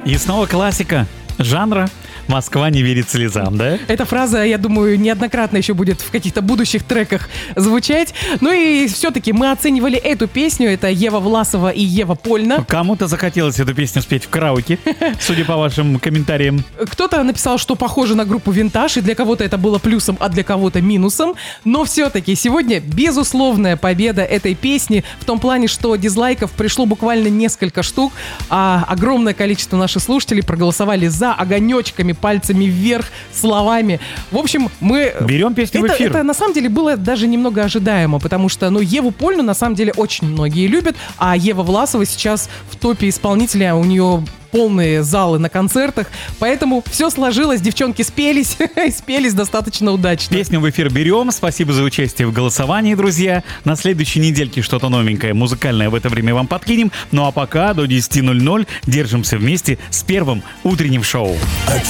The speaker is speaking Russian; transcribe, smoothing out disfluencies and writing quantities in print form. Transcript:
И снова классика жанра «Москва не верит слезам», да? Эта фраза, я думаю, неоднократно еще будет в каких-то будущих треках звучать. Ну и все-таки мы оценивали эту песню. Это Ева Власова и Ева Польна. Кому-то захотелось эту песню спеть в караоке, судя по вашим комментариям. Кто-то написал, что похоже на группу «Винтаж», и для кого-то это было плюсом, а для кого-то минусом. Но все-таки сегодня безусловная победа этой песни в том плане, что дизлайков пришло буквально несколько штук, а огромное количество наших слушателей проголосовали за огонечками, пальцами вверх, словами. В общем, мы... Берем песню в эфир. Это на самом деле было даже немного ожидаемо, потому что, Еву Польну на самом деле очень многие любят, а Ева Власова сейчас в топе исполнителя, у нее полные залы на концертах, поэтому все сложилось, девчонки спелись, спелись достаточно удачно. Песню в эфир берем, спасибо за участие в голосовании, друзья. На следующей недельке что-то новенькое, музыкальное в это время вам подкинем, ну а пока до 10:00 держимся вместе с первым утренним шоу.